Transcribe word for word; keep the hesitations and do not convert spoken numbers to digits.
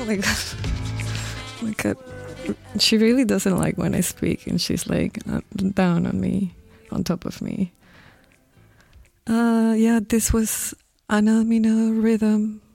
Oh my god. Oh my god. She really doesn't like when I speak, and she's like uh, down on me, on top of me. Uh, yeah, this was Anna Mina Rhythm